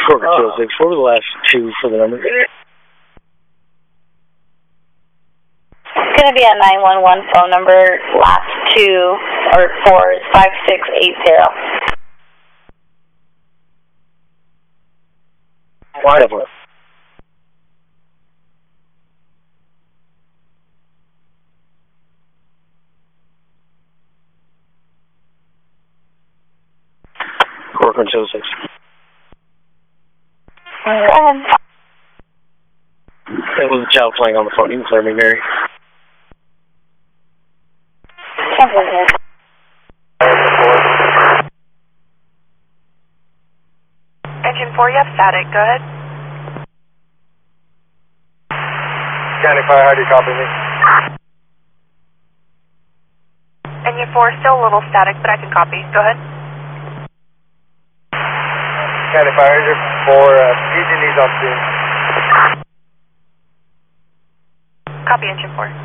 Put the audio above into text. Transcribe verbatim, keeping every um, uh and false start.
Corker two oh six, what were the last two for the number? It's going to be a nine one one phone number, last two, or four is five six eight zero. Whatever. Corcoran two oh six. Um, It was a child playing on the phone. You can clear me, Mary. Engine four, you have static. Go ahead. County Fire, how do you copy me? Engine four, still a little static, but I can copy. Go ahead. County Fire, Engine four, uh, P G D's on scene. Copy, Engine four.